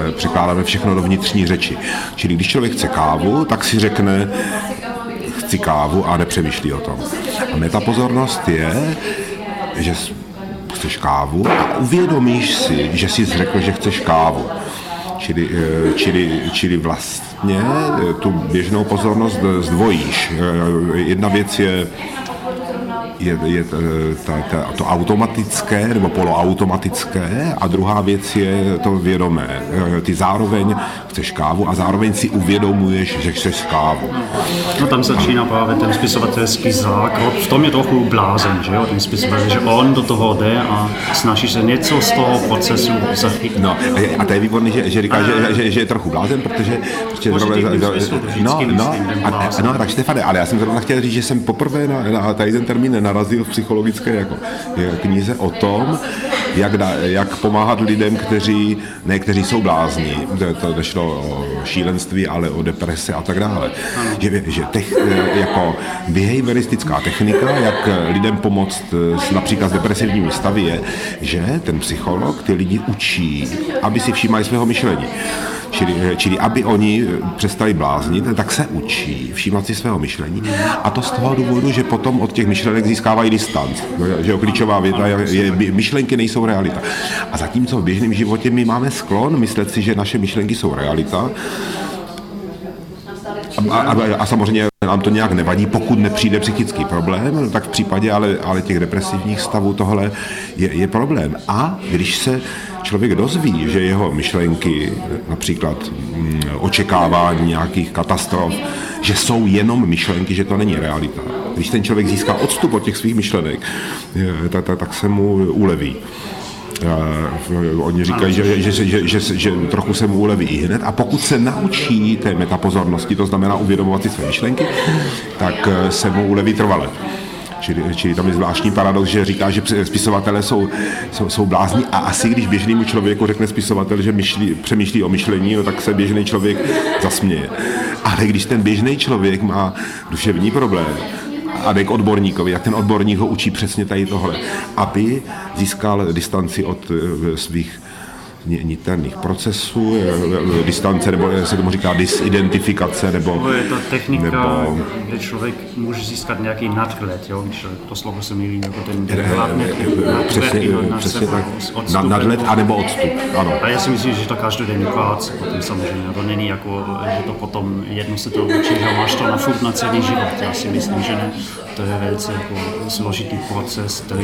překládáme všechno do vnitřní řeči. Čili když člověk chce kávu, tak si řekne chci kávu a nepřemýšlí o tom. A metapozornost je, že chceš kávu a uvědomíš si, že jsi řekl, že chceš kávu. Čili vlastně tu běžnou pozornost zdvojíš. Jedna věc je to automatické nebo poloautomatické a druhá věc je to vědomé. Ty zároveň chceš kávu a zároveň si uvědomuješ, že chceš kávu. No tam začíná právě ten spisovatelský základ. V tom je trochu blázen, že jo, ten spisovatel, že on do toho jde a snaží se něco z toho procesu zachytit. No a to je výborný, že říká, že je trochu blázen, protože tak Štefane, ale já jsem zrovna chtěl říct, že jsem poprvé na tady ten termín narazil v psychologické knize o tom, jak pomáhat lidem, kteří jsou blázni. To nešlo o šílenství, ale o deprese a tak dále. Že jako behavioristická technika, jak lidem pomoct například s depresivními stavy je, že ten psycholog ty lidi učí, aby si všímali svého myšlení. Čili aby oni přestali bláznit, tak se učí všímat si svého myšlení. A to z toho důvodu, že potom od těch myšlenek získávají distanc. Že klíčová věta je myšlenky nejsou realita. A zatímco v běžném životě my máme sklon myslet si, že naše myšlenky jsou realita, a samozřejmě nám to nějak nevadí, pokud nepřijde psychický problém, tak v případě ale těch depresivních stavů tohle je problém. A když se člověk dozví, že jeho myšlenky, například očekávání nějakých katastrof, že jsou jenom myšlenky, že to není realita. Když ten člověk získá odstup od těch svých myšlenek, tak se mu uleví. Oni říkají, že trochu se mu uleví i hned a pokud se naučí té metapozornosti, to znamená uvědomovat si své myšlenky, tak se mu uleví trvale. Čili tam je zvláštní paradox, že říká, že spisovatelé jsou blázni a asi když běžnému člověku řekne spisovatel, že přemýšlí o myšlení, no, tak se běžný člověk zasměje. Ale když ten běžný člověk má duševní problém, a jde k odborníkovi, jak ten odborník ho učí přesně tady tohle, aby získal distanci od svých niterných procesů, distance, nebo se tomu říká disidentifikace, nebo... To je ta technika, kde člověk může získat nějaký nadhled, jo? To slovo se mi líbí, jako ten přesně tak, nadhled anebo odstup, ano. A já si myslím, že to každodenní práce potom samozřejmě, to není jako, že to potom jedno se to učí, že máš to na furt na celý život, já si myslím, že ne. To je velice jako složitý proces, který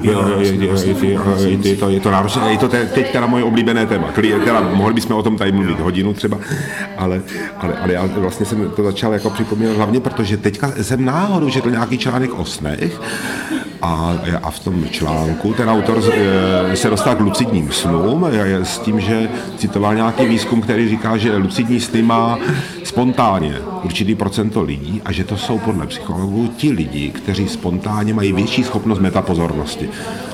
je to náročné, je to teď teda moje oblíbené téma. Mohli bychom o tom tady mluvit hodinu třeba, ale já vlastně jsem to začal jako připomínat hlavně, protože teďka jsem náhodou četl nějaký článek o snech a v tom článku ten autor se dostal k lucidním snům s tím, že citoval nějaký výzkum, který říká, že lucidní sny má spontánně určitý procento lidí a že to jsou podle psychologů ti lidi, kteří spontánně mají větší schopnost metapozornosti.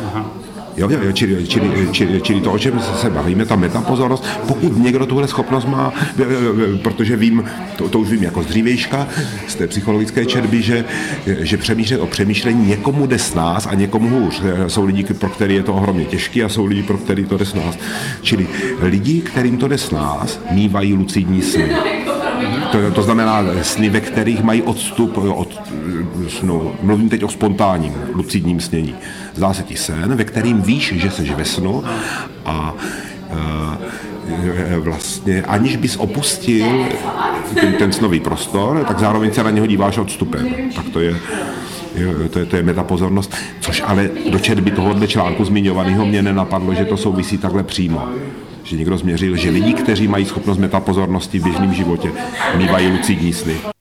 Čili to, o čem se bavíme, ta metapozornost, pokud někdo tuhle schopnost má, protože vím, to už vím jako z dřívějška, z té psychologické četby, že přemýšlet o přemýšlení někomu jde s nás a někomu hůř. Jsou lidi, pro který je to ohromně těžký a jsou lidi, pro který to jde s nás. Čili lidi, kterým to jde s nás, mívají lucidní sny. To znamená sny, ve kterých mají odstup od snu. Mluvím teď o spontánním lucidním snění. Zdá se ti sen, ve kterým víš, že seš ve snu a vlastně aniž bys opustil ten snový prostor, tak zároveň se na něho díváš odstupem. Tak to je metapozornost, což ale do četby tohohle článku zmiňovaného mě nenapadlo, že to souvisí takhle přímo. Že někdo změřil, že lidi, kteří mají schopnost metapozornosti v běžném životě, mívají lucidní sny.